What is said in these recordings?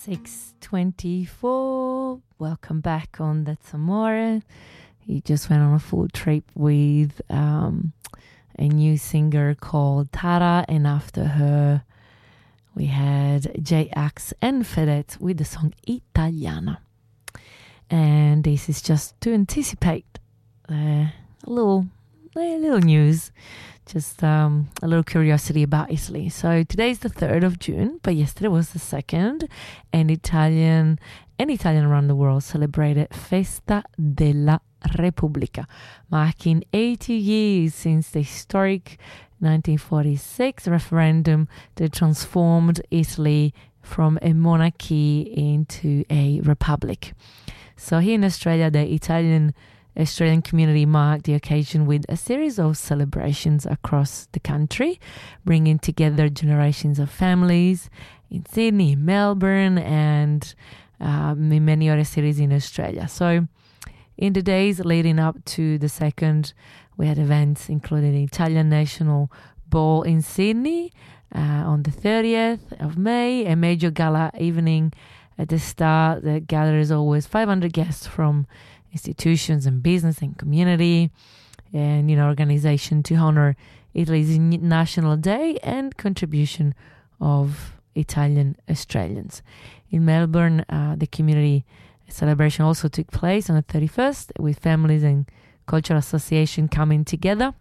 6:24. Welcome back on That's Amore. He just went on a full trip with a new singer called Tara, and after her we had J-Ax and Fedez with the song Italiana. And this is just to anticipate a little news, just a little curiosity about Italy. So today is the 3rd of June, but yesterday was the 2nd, and Italian around the world celebrated Festa della Repubblica, marking 80 years since the historic 1946 referendum that transformed Italy from a monarchy into a republic. So here in Australia, the Australian community marked the occasion with a series of celebrations across the country, bringing together generations of families in Sydney, Melbourne, and in many other cities in Australia. So in the days leading up to the 2nd, we had events including the Italian National Ball in Sydney on the 30th of May, a major gala evening at the start that gathers always 500 guests from institutions and business and community and organization to honor Italy's National Day and contribution of Italian Australians. In Melbourne, the community celebration also took place on the 31st with families and cultural association coming together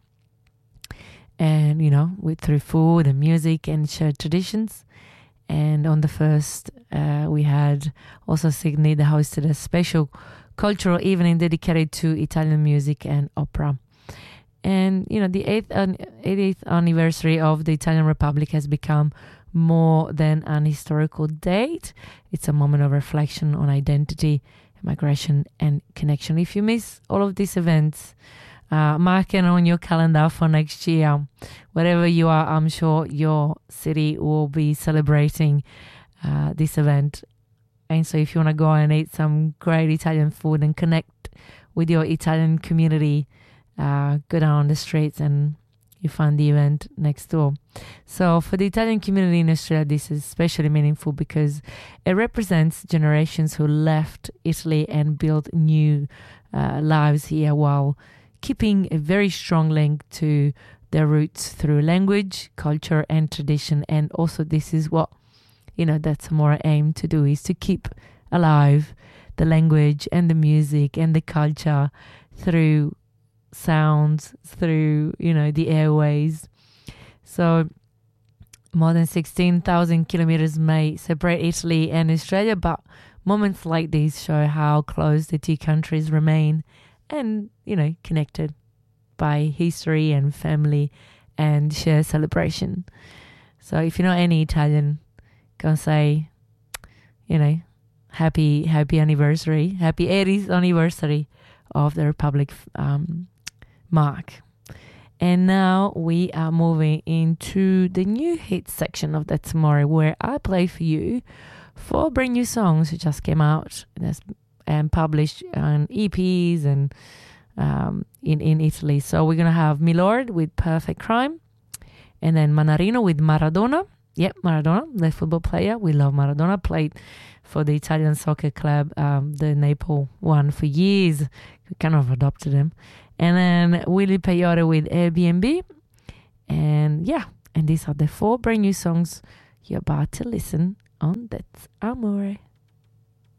and through food and music and shared traditions. And on the 1st, we had also Sydney that hosted a special cultural evening dedicated to Italian music and opera. And, the 80th anniversary of the Italian Republic has become more than an historical date. It's a moment of reflection on identity, migration, and connection. If you miss all of these events, mark it on your calendar for next year. Wherever you are, I'm sure your city will be celebrating this event. And so if you want to go and eat some great Italian food and connect with your Italian community, go down the streets and you find the event next door. So for the Italian community in Australia, this is especially meaningful because it represents generations who left Italy and built new lives here while keeping a very strong link to their roots through language, culture, and tradition. And also this is what that's more aim to do, is to keep alive the language and the music and the culture through sounds, through, the airways. So more than 16,000 kilometers may separate Italy and Australia, but moments like these show how close the two countries remain and, connected by history and family and shared celebration. So if you know any Italian, go say, happy anniversary, happy 80th anniversary of the Republic mark. And now we are moving into the new hits section of That's Amore, where I play for you 4 brand new songs that just came out and published on EPs and in Italy. So we're going to have Milord with Perfect Crime, and then Mannarino with Maradona. Yep, Maradona, the football player. We love Maradona. Played for the Italian soccer club, the Naples one, for years. We kind of adopted him. And then Willy Peyote with Airbnb. And these are the 4 brand new songs you're about to listen on That's Amore.